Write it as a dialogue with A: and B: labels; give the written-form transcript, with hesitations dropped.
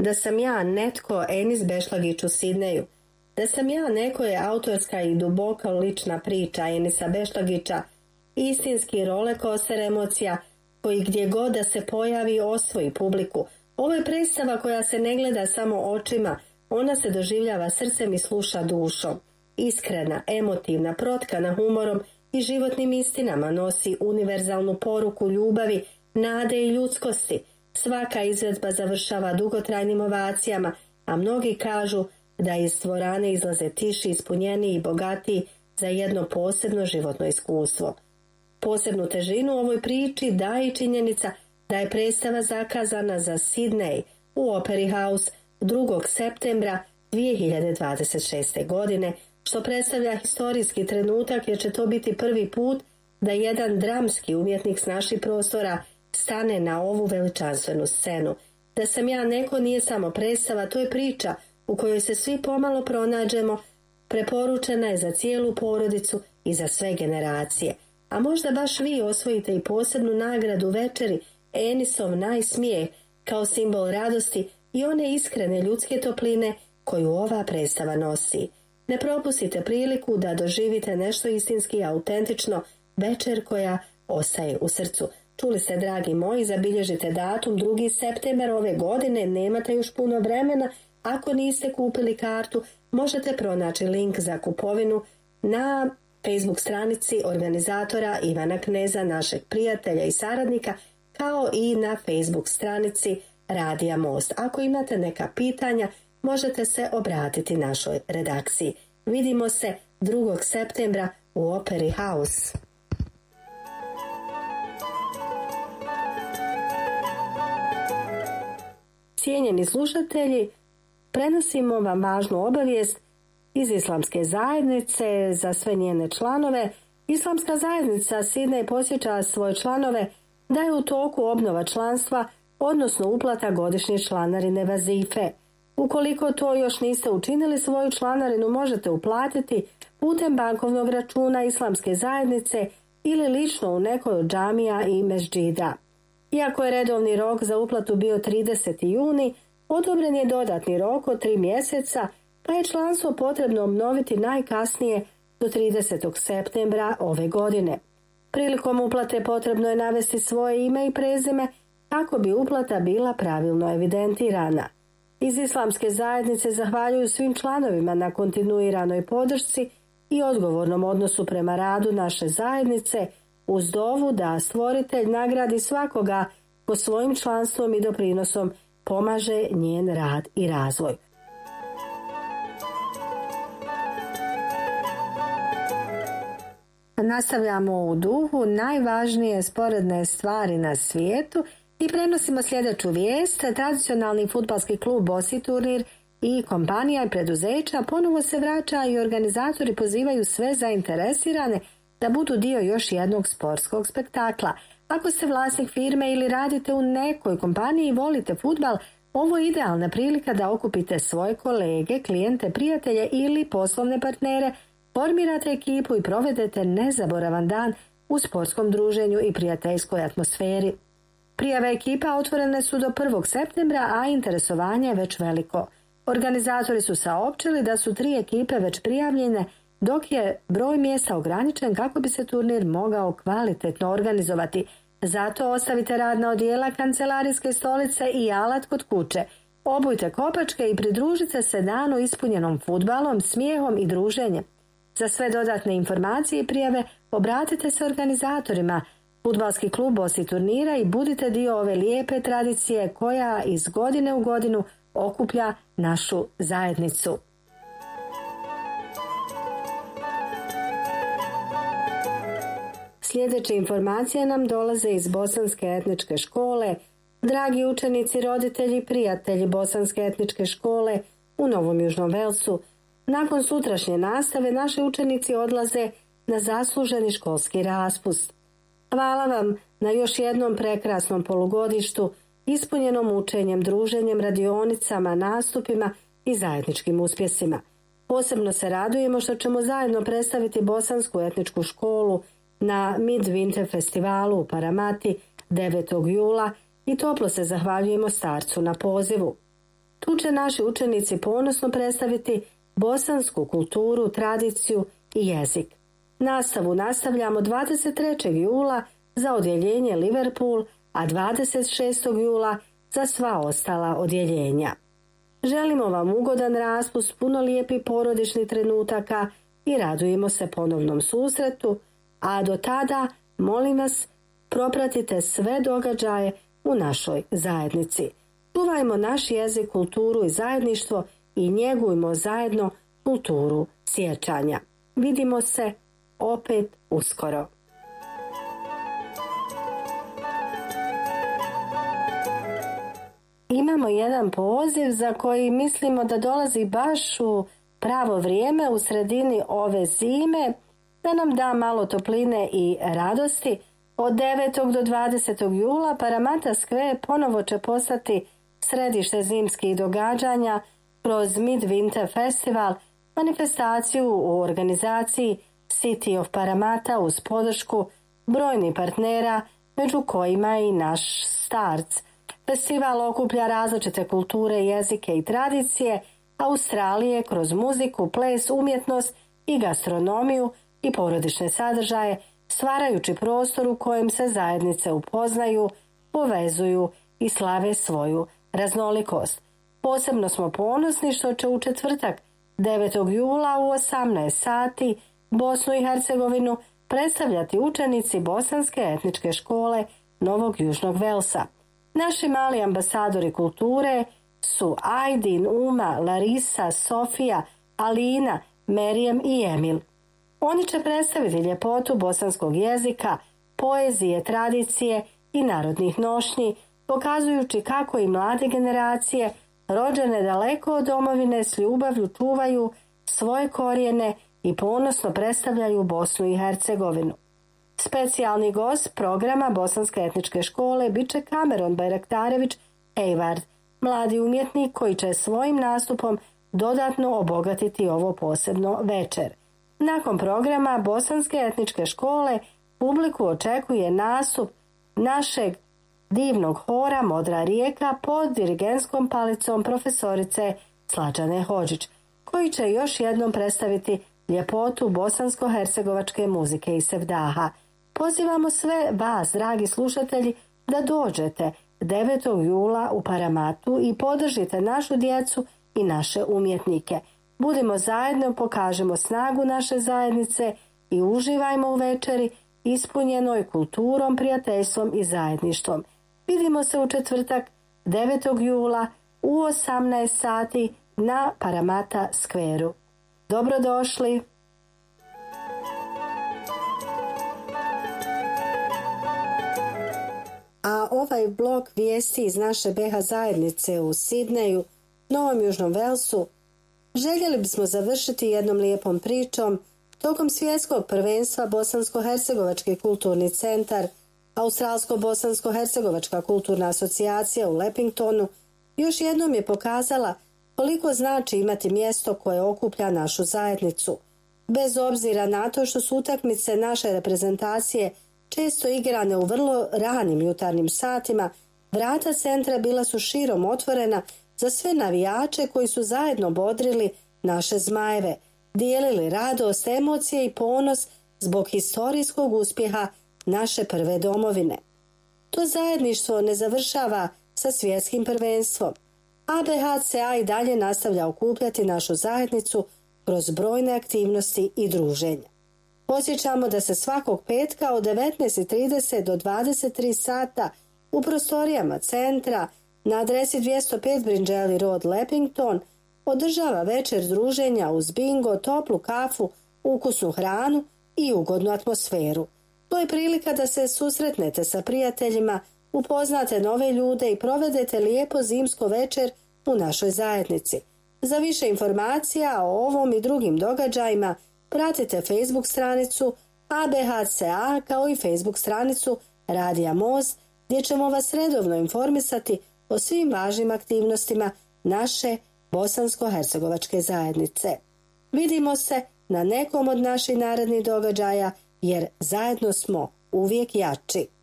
A: Da sam ja netko Enis Bešlagić u Sidneju. Da sam ja neko je autorska i duboko lična priča Enisa Bešlagića, istinski rolekoster emocija koji gdje god da se pojavi osvoji publiku. Ovo je predstava koja se ne gleda samo očima, ona se doživljava srcem i sluša dušom. Iskrena, emotivna, protkana humorom i životnim istinama, nosi univerzalnu poruku ljubavi, nade i ljudskosti. Svaka izvedba završava dugotrajnim ovacijama, a mnogi kažu da iz dvorane izlaze tiši, ispunjeniji i bogatiji za jedno posebno životno iskustvo. Posebnu težinu ovoj priči daje i činjenica da je predstava zakazana za Sidney u Opera House 2. septembra 2026. godine, što predstavlja historijski trenutak jer će to biti prvi put da jedan dramski umjetnik s naših prostora stane na ovu veličanstvenu scenu. Da sam ja neko nije samo predstava, to je priča u kojoj se svi pomalo pronađemo, preporučena je za cijelu porodicu i za sve generacije. A možda baš vi osvojite i posebnu nagradu večeri Enisov najsmijeh kao simbol radosti i one iskrene ljudske topline koju ova predstava nosi. Ne propustite priliku da doživite nešto istinski autentično, večer koja ostaje u srcu. Čuli ste, dragi moji, zabilježite datum 2. september ove godine, nemate još puno vremena. Ako niste kupili kartu, možete pronaći link za kupovinu na Facebook stranici organizatora Ivana Kneza, našeg prijatelja i saradnika, kao i na Facebook stranici Radija Most. Ako imate neka pitanja, možete se obratiti našoj redakciji. Vidimo se 2. septembra u Opera House. Cijenjeni slušatelji, prenosimo vam važnu obavijest iz Islamske zajednice za sve njene članove. Islamska zajednica Sidney podsjeća svoje članove da je u toku obnova članstva, odnosno uplata godišnje članarine vazife. Ukoliko to još niste učinili, svoju članarinu možete uplatiti putem bankovnog računa Islamske zajednice ili lično u nekoj od džamija i mezđida. Iako je redovni rok za uplatu bio 30. juni, odobren je dodatni rok od 3 mjeseca, pa je članstvo potrebno obnoviti najkasnije do 30. septembra ove godine. Prilikom uplate potrebno je navesti svoje ime i prezime kako bi uplata bila pravilno evidentirana. Iz Islamske zajednice zahvaljuju svim članovima na kontinuiranoj podršci i odgovornom odnosu prema radu naše zajednice, uz dovu da stvoritelj nagradi svakoga ko svojim članstvom i doprinosom pomaže njen rad i razvoj. Nastavljamo u duhu najvažnije sporedne stvari na svijetu i prenosimo sljedeću vijest. Tradicionalni fudbalski klub Bosi Turnir i kompanija i preduzeća ponovo se vraća i organizatori pozivaju sve zainteresirane da budu dio još jednog sportskog spektakla. Ako ste vlasnik firme ili radite u nekoj kompaniji i volite fudbal, ovo je idealna prilika da okupite svoje kolege, klijente, prijatelje ili poslovne partnere, formirate ekipu i provedete nezaboravan dan u sportskom druženju i prijateljskoj atmosferi. Prijave ekipa otvorene su do 1. septembra, a interesovanje je već veliko. Organizatori su saopćili da su 3 ekipe već prijavljene, dok je broj mjesta ograničen kako bi se turnir mogao kvalitetno organizovati. Zato ostavite radna odijela, kancelarijske stolice i alat kod kuće. Obujte kopačke i pridružite se danu ispunjenom fudbalom, smijehom i druženjem. Za sve dodatne informacije i prijave obratite se organizatorima. Fudbalski klub Bosi Turnira i budite dio ove lijepe tradicije koja iz godine u godinu okuplja našu zajednicu. Sljedeće informacije nam dolaze iz Bosanske etničke škole. Dragi učenici, roditelji i prijatelji Bosanske etničke škole u Novom Južnom Velsu, nakon sutrašnje nastave naši učenici odlaze na zasluženi školski raspust. Hvala vam na još jednom prekrasnom polugodištu, ispunjenom učenjem, druženjem, radionicama, nastupima i zajedničkim uspjesima. Posebno se radujemo što ćemo zajedno predstaviti Bosansku etničku školu na Midwinter festivalu u Paramati 9. jula i toplo se zahvaljujemo starcu na pozivu. Tu će naši učenici ponosno predstaviti bosansku kulturu, tradiciju i jezik. Nastavu nastavljamo 23. jula za odjeljenje Liverpool, a 26. jula za sva ostala odjeljenja. Želimo vam ugodan raspust, puno lijepih porodičnih trenutaka i radujemo se ponovnom susretu, a do tada, molim vas, propratite sve događaje u našoj zajednici. Čuvajmo naš jezik, kulturu i zajedništvo i njegujmo zajedno kulturu sjećanja. Vidimo se opet uskoro. Imamo jedan poziv za koji mislimo da dolazi baš u pravo vrijeme u sredini ove zime, da nam da malo topline i radosti. Od 9. do 20. jula Parramatta Square ponovo će postati središte zimskih događanja kroz Midwinter Festival, manifestaciju u organizaciji City of Parramatta uz podršku brojnih partnera, među kojima i naš STARTS. Festival okuplja različite kulture, jezike i tradicije Australije kroz muziku, ples, umjetnost i gastronomiju i porodične sadržaje, stvarajući prostor u kojem se zajednice upoznaju, povezuju i slave svoju raznolikost. Posebno smo ponosni što će u četvrtak 9. jula u 18 sati Bosnu i Hercegovinu predstavljati učenici Bosanske etničke škole Novog Južnog Velsa. Naši mali ambasadori kulture su Ajdin, Uma, Larisa, Sofija, Alina, Merijem i Emil. Oni će predstaviti ljepotu bosanskog jezika, poezije, tradicije i narodnih nošnji, pokazujući kako i mlade generacije, rođene daleko od domovine, s ljubavlju čuvaju svoje korijene i ponosno predstavljaju Bosnu i Hercegovinu. Specijalni gost programa Bosanske etničke škole bit će Cameron Bajraktarević Hayward, mladi umjetnik koji će svojim nastupom dodatno obogatiti ovo posebno večer. Nakon programa Bosanske etničke škole publiku očekuje nastup našeg divnog hora Modra rijeka pod dirigentskom palicom profesorice Slađane Hodžić, koji će još jednom predstaviti ljepotu bosansko-hercegovačke muzike i sevdaha. Pozivamo sve vas, dragi slušatelji, da dođete 9. jula u Parramattu i podržite našu djecu i naše umjetnike. Budimo zajedno, pokažemo snagu naše zajednice i uživajmo u večeri ispunjenoj kulturom, prijateljstvom i zajedništvom. Vidimo se u četvrtak 9. jula u 18 sati na Parramatta Square-u. Dobrodošli! A ovaj blok vijesti iz naše BH zajednice u Sidneju, Novom Južnom Velsu, željeli bismo završiti jednom lijepom pričom. Tokom svjetskog prvenstva Bosansko-hercegovački kulturni centar, Australsko-bosansko-hercegovačka kulturna asocijacija u Lepingtonu još jednom je pokazala koliko znači imati mjesto koje okuplja našu zajednicu. Bez obzira na to što su utakmice naše reprezentacije često igrane u vrlo ranim jutarnjim satima, vrata centra bila su širom otvorena za sve navijače koji su zajedno bodrili naše zmajeve, dijelili radost, emocije i ponos zbog historijskog uspjeha naše prve domovine. To zajedništvo ne završava sa svjetskim prvenstvom. ABHCA i dalje nastavlja okupljati našu zajednicu kroz brojne aktivnosti i druženja. Podsjećamo da se svakog petka od 19:30 do 23 sata u prostorijama centra na adresi 205 Bringelly Road, Lepington, održava večer druženja uz bingo, toplu kafu, ukusnu hranu i ugodnu atmosferu. To je prilika da se susretnete sa prijateljima, upoznate nove ljude i provedete lijepo zimsko večer u našoj zajednici. Za više informacija o ovom i drugim događajima pratite Facebook stranicu ABHCA kao i Facebook stranicu Radija Most, gdje ćemo vas redovno informisati o svim važnim aktivnostima naše bosansko-hercegovačke zajednice. Vidimo se na nekom od naših narednih događaja, jer zajedno smo uvijek jači.